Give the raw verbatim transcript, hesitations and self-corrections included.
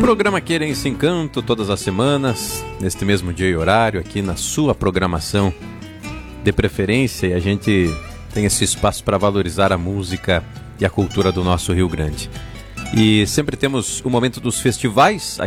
Programa Querência Encanto, todas as semanas, neste mesmo dia e horário, aqui na sua programação de preferência, e a gente tem esse espaço para valorizar a música e a cultura do nosso Rio Grande. E sempre temos o momento dos festivais